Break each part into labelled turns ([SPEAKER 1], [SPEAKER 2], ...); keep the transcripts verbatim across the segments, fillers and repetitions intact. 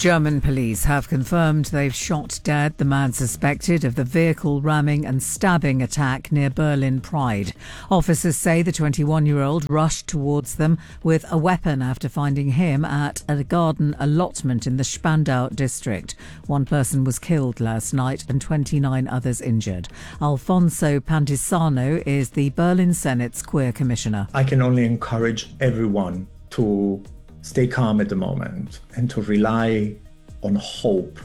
[SPEAKER 1] German police have confirmed they've shot dead the man suspected of the vehicle ramming and stabbing attack near Berlin Pride. Officers say the twenty-one-year-old rushed towards them with a weapon after finding him at a garden allotment in the Spandau district. One person was killed last night and twenty-nine others injured. Alfonso Pantisano is the Berlin Senate's queer commissioner.
[SPEAKER 2] I can only encourage everyone to stay calm at the moment and to rely on hope.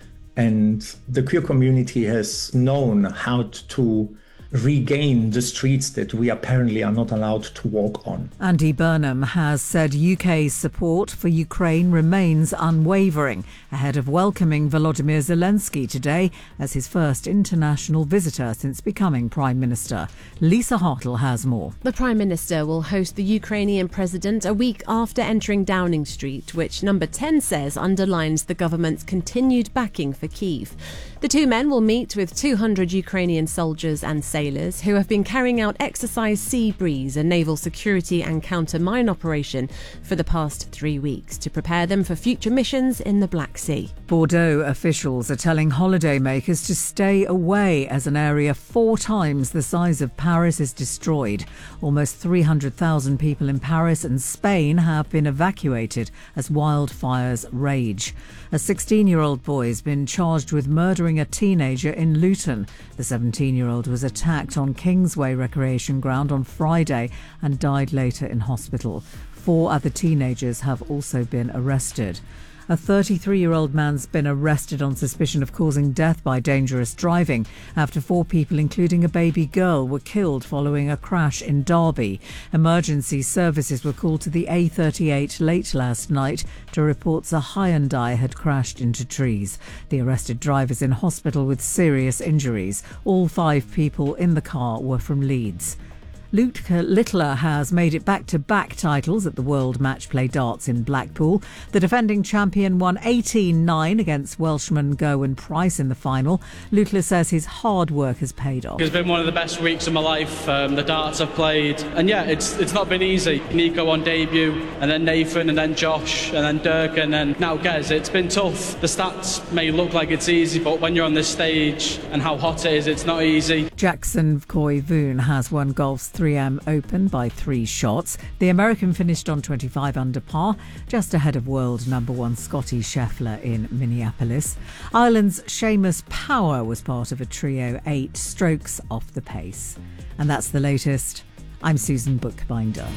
[SPEAKER 2] And the queer community has known how to regain the streets that we apparently are not allowed to walk on.
[SPEAKER 1] Andy Burnham has said U K's support for Ukraine remains unwavering ahead of welcoming Volodymyr Zelensky today as his first international visitor since becoming Prime Minister. Lisa Hartle has more.
[SPEAKER 3] The Prime Minister will host the Ukrainian president a week after entering Downing Street, which Number ten says underlines the government's continued backing for Kyiv. The two men will meet with two hundred Ukrainian soldiers and sailors who have been carrying out Exercise Sea Breeze, a naval security and counter-mine operation, for the past three weeks to prepare them for future missions in the Black Sea.
[SPEAKER 1] Bordeaux officials are telling holidaymakers to stay away as an area four times the size of Paris is destroyed. Almost three hundred thousand people in Paris and Spain have been evacuated as wildfires rage. A sixteen-year-old boy has been charged with murdering a teenager in Luton. The seventeen-year-old was attacked on Kingsway Recreation Ground on Friday and died later in hospital. Four other teenagers have also been arrested. A thirty-three-year-old man's been arrested on suspicion of causing death by dangerous driving after four people, including a baby girl, were killed following a crash in Derby. Emergency services were called to the A thirty-eight late last night to reports a Hyundai had crashed into trees. The arrested driver's in hospital with serious injuries. All five people in the car were from Leeds. Luke Littler has made it back-to-back titles at the World Match Play Darts in Blackpool. The defending champion won eighteen nine against Welshman Gerwyn Price in the final. Littler says his hard work has paid off.
[SPEAKER 4] It's been one of the best weeks of my life, um, the darts I've played. And yeah, it's it's not been easy. Nico on debut, and then Nathan, and then Josh, and then Dirk, and then now Gez. It's been tough. The stats may look like it's easy, but when you're on this stage and how hot it is, it's not easy.
[SPEAKER 1] Jackson Koivoon has won golf's three M Open by three shots. The American finished on twenty-five under par, just ahead of world number one Scotty Scheffler in Minneapolis. Ireland's Seamus Power was part of a trio eight strokes off the pace. And that's the latest. I'm Susan Bookbinder.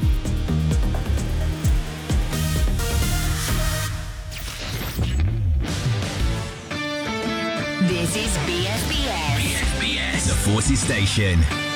[SPEAKER 5] This is B S B S.
[SPEAKER 6] B S B S, the Forces Station.